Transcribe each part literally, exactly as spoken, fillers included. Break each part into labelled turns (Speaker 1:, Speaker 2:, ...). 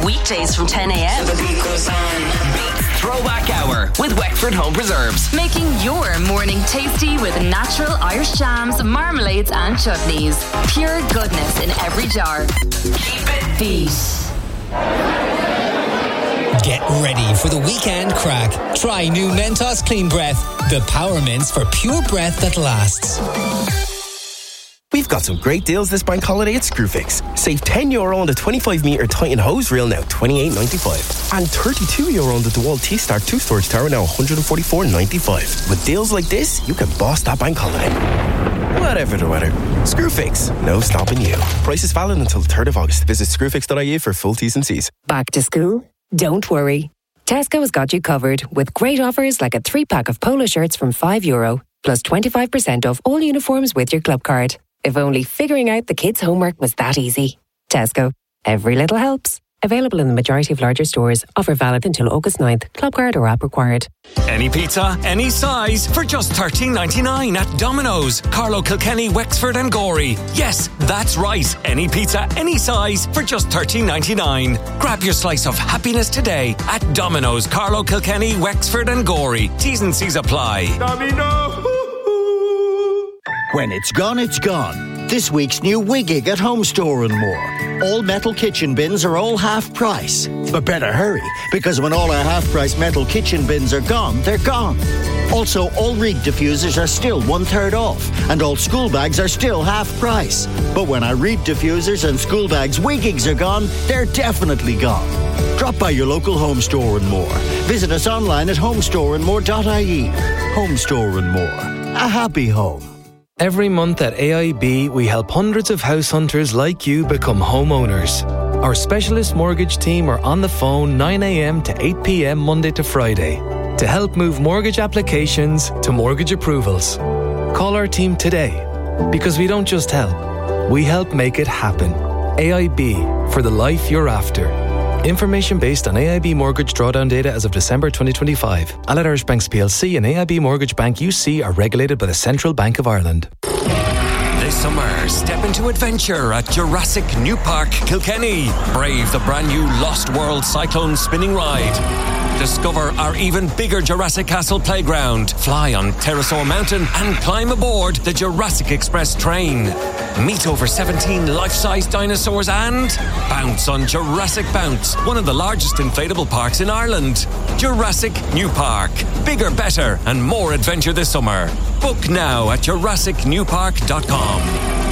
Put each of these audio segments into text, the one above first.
Speaker 1: Weekdays from ten a.m.
Speaker 2: So the beat goes on.
Speaker 3: Beats Throwback Hour with Wexford Home Preserves.
Speaker 1: Making your morning tasty with natural Irish jams, marmalades and chutneys. Pure goodness in every jar. Keep it Beat.
Speaker 4: Get ready for the weekend crack. Try new Mentos Clean Breath, the power mints for pure breath that lasts.
Speaker 5: We've got some great deals this bank holiday at Screwfix. Save ten euro on the twenty-five metre Titan hose reel, now twenty-eight ninety-five. And thirty-two euro on the DeWalt T-Start two storage tower, now one forty-four ninety-five. With deals like this, you can boss that bank holiday. Whatever the weather. Screwfix, no stopping you. Price is valid until the third of August. Visit screwfix dot I E for full T's and C's.
Speaker 6: Back to school? Don't worry. Tesco has got you covered with great offers like a three-pack of polo shirts from five euro, plus twenty-five percent off all uniforms with your club card. If only figuring out the kids' homework was that easy. Tesco. Every little helps. Available in the majority of larger stores. Offer valid until August ninth. Club card or app required.
Speaker 7: Any pizza, any size, for just thirteen ninety-nine at Domino's. Carlo Kilkenny, Wexford and Gorey. Yes, that's right. Any pizza, any size, for just thirteen ninety-nine. Grab your slice of happiness today at Domino's. Carlo Kilkenny, Wexford and Gorey. T's and C's apply.
Speaker 8: Domino. When it's gone, it's gone. This week's new Wigig at Home Store and More. All metal kitchen bins are all half price. But better hurry, because when all our half price metal kitchen bins are gone, they're gone. Also, all Reed diffusers are still one third off, and all school bags are still half price. But when our Reed diffusers and school bags Wigigs are gone, they're definitely gone. Drop by your local Home Store and More. Visit us online at homestore and more dot I E. Home Store and More. A happy home.
Speaker 9: Every month at A I B, we help hundreds of house hunters like you become homeowners. Our specialist mortgage team are on the phone nine a.m. to eight p.m. Monday to Friday to help move mortgage applications to mortgage approvals. Call our team today, because we don't just help, we help make it happen. A I B, for the life you're after. Information based on A I B mortgage drawdown data as of December twenty twenty-five. Allied Irish Banks P L C and A I B Mortgage Bank U C are regulated by the Central Bank of Ireland.
Speaker 7: This summer, step into adventure at Jurassic New Park, Kilkenny. Brave the brand new Lost World Cyclone spinning ride. Discover our even bigger Jurassic Castle playground. Fly on Pterosaur Mountain and climb aboard the Jurassic Express train. Meet over seventeen life-size dinosaurs and bounce on Jurassic Bounce, one of the largest inflatable parks in Ireland. Jurassic New Park. Bigger, better and more adventure this summer. Book now at jurassic new park dot com.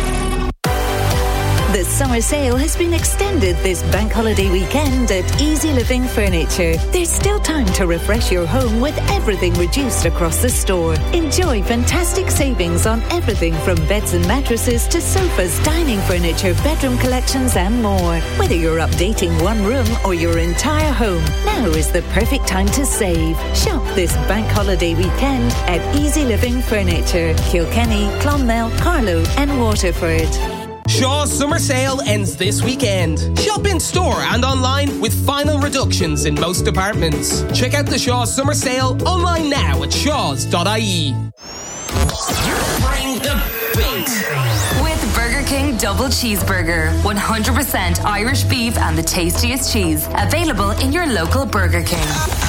Speaker 10: The summer sale has been extended this bank holiday weekend at Easy Living Furniture. There's still time to refresh your home with everything reduced across the store. Enjoy fantastic savings on everything from beds and mattresses to sofas, dining furniture, bedroom collections and more. Whether you're updating one room or your entire home, now is the perfect time to save. Shop this bank holiday weekend at Easy Living Furniture, Kilkenny, Clonmel, Carlow and Waterford.
Speaker 11: Shaw's summer sale ends this weekend. Shop in store and online with final reductions in most departments. Check out the Shaw's summer sale online now at shaws dot I E.
Speaker 3: Bring the beat.
Speaker 1: With Burger King Double Cheeseburger. one hundred percent Irish beef and the tastiest cheese. Available in your local Burger King.